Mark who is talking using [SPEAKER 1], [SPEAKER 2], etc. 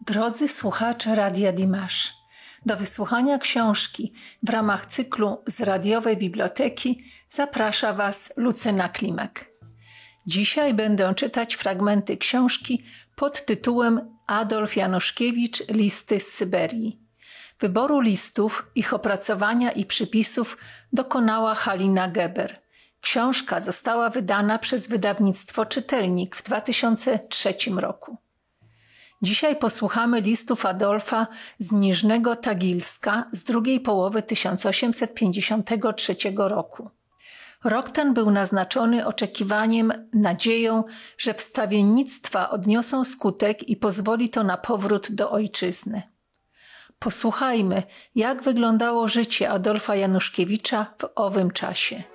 [SPEAKER 1] Drodzy słuchacze Radia Dimash, do wysłuchania książki w ramach cyklu z radiowej biblioteki zaprasza Was Lucyna Klimek. Dzisiaj będę czytać fragmenty książki pod tytułem Adolf Januszkiewicz – Listy z Syberii. Wyboru listów, ich opracowania i przypisów dokonała Halina Geber. Książka została wydana przez wydawnictwo Czytelnik w 2003 roku. Dzisiaj posłuchamy listów Adolfa z Niżnego Tagilska z drugiej połowy 1853 roku. Rok ten był naznaczony oczekiwaniem, nadzieją, że wstawiennictwa odniosą skutek i pozwoli to na powrót do ojczyzny. Posłuchajmy, jak wyglądało życie Adolfa Januszkiewicza w owym czasie.